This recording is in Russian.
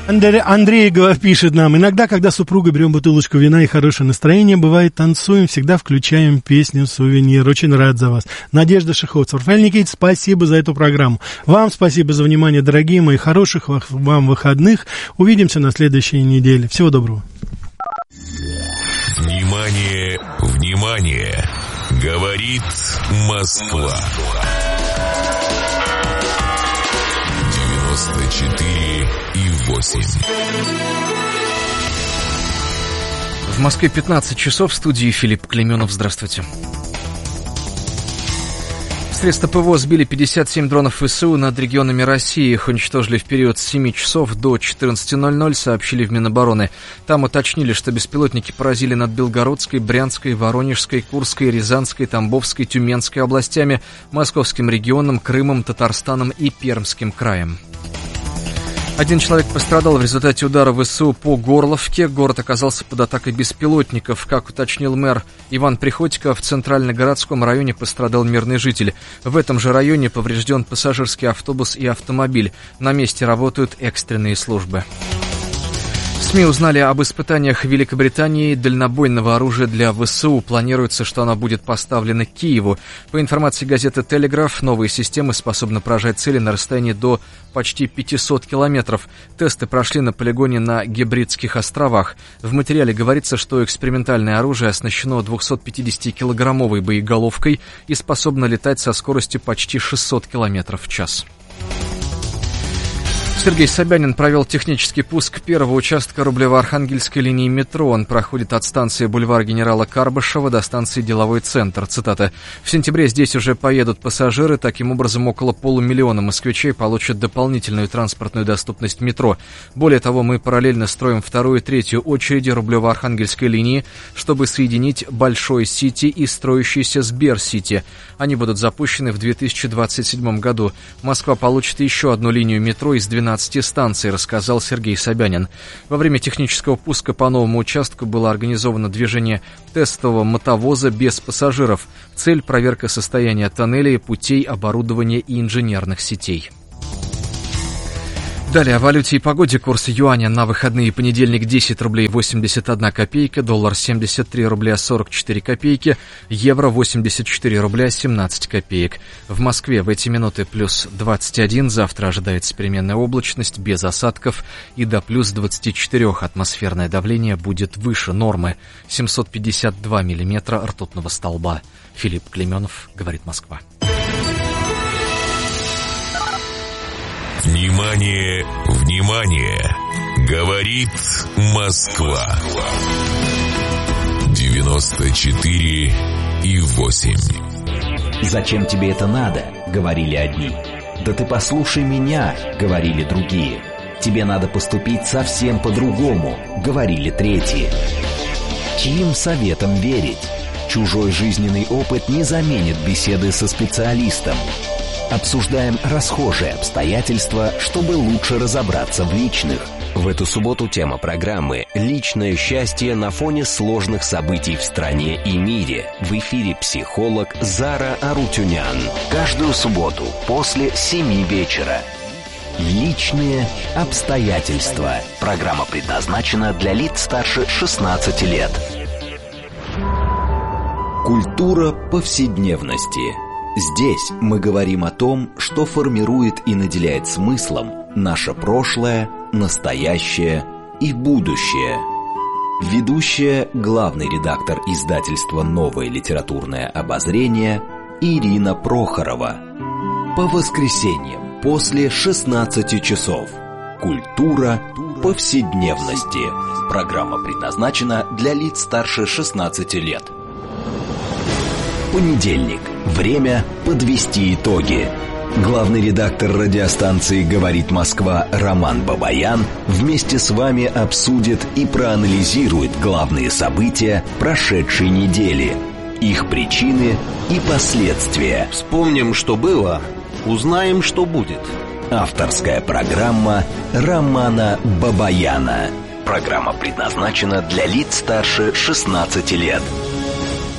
Андрей пишет нам: иногда, когда супруга берем бутылочку вина и хорошее настроение, бывает, танцуем, всегда включаем песню «Сувенир». Очень рад за вас. Надежда Шиховцева. Рафаэль Никитич, спасибо за эту программу. Вам спасибо за внимание, дорогие мои, хороших вам выходных. Увидимся на следующей неделе. Всего доброго. Внимание, внимание! Говорит Москва. 94,8. В Москве 15 часов, в студии Филипп Клейменов. Здравствуйте. Средства ПВО сбили 57 дронов ВСУ над регионами России. Их уничтожили в период с 7 часов до 14:00, сообщили в Минобороны. Там уточнили, что беспилотники поразили над Белгородской, Брянской, Воронежской, Курской, Рязанской, Тамбовской, Тюменской областями, Московским регионом, Крымом, Татарстаном и Пермским краем. Один человек пострадал в результате удара ВСУ по Горловке. Город оказался под атакой беспилотников. Как уточнил мэр Иван Приходько, в Центральногородском районе пострадал мирный житель. В этом же районе поврежден пассажирский автобус и автомобиль. На месте работают экстренные службы. СМИ узнали об испытаниях Великобритании дальнобойного оружия для ВСУ. Планируется, что оно будет поставлено Киеву. По информации газеты «Телеграф», новые системы способны поражать цели на расстоянии до почти 500 километров. Тесты прошли на полигоне на Гебридских островах. В материале говорится, что экспериментальное оружие оснащено 250-килограммовой боеголовкой и способно летать со скоростью почти 600 километров в час. Сергей Собянин провел технический пуск первого участка Рублево-Архангельской линии метро. Он проходит от станции бульвар генерала Карбышева до станции Деловой центр. Цитата. «В сентябре здесь уже поедут пассажиры. Таким образом, около 500 000 москвичей получат дополнительную транспортную доступность метро. Более того, мы параллельно строим вторую и третью очереди Рублево-Архангельской линии, чтобы соединить Большой Сити и строящийся Сбер-Сити. Они будут запущены в 2027 году. Москва получит еще одну линию метро из 12 станций», рассказал Сергей Собянин. Во время технического пуска по новому участку было организовано движение тестового мотовоза без пассажиров. Цель – проверка состояния тоннелей, путей, оборудования и инженерных сетей. Далее о валюте и погоде. Курс юаня на выходные: понедельник 10 рублей 81 копейка, доллар 73 рубля 44 копейки, евро 84 рубля 17 копеек. В Москве в эти минуты плюс 21, завтра ожидается переменная облачность без осадков и до плюс 24. Атмосферное давление будет выше нормы, 752 миллиметра ртутного столба. Филипп Клейменов, говорит Москва. Внимание, внимание! Говорит Москва. 94,8. «Зачем тебе это надо?» — говорили одни. «Да ты послушай меня!» — говорили другие. «Тебе надо поступить совсем по-другому!» — говорили третьи. Чьим советам верить? Чужой жизненный опыт не заменит беседы со специалистом. Обсуждаем расхожие обстоятельства, чтобы лучше разобраться в личных. В эту субботу тема программы «Личное счастье на фоне сложных событий в стране и мире». В эфире психолог Зара Арутюнян. Каждую субботу после 7 вечера. «Личные обстоятельства». Программа предназначена для лиц старше 16 лет. Культура повседневности. Здесь мы говорим о том, что формирует и наделяет смыслом наше прошлое, настоящее и будущее. Ведущая, главный редактор издательства «Новое литературное обозрение» Ирина Прохорова. По воскресеньям после 16 часов. Культура повседневности. Программа предназначена для лиц старше 16 лет. Понедельник. Время подвести итоги. Главный редактор радиостанции «Говорит Москва» Роман Бабаян вместе с вами обсудит и проанализирует главные события прошедшей недели, их причины и последствия. Вспомним, что было, узнаем, что будет. Авторская программа Романа Бабаяна. Программа предназначена для лиц старше 16 лет.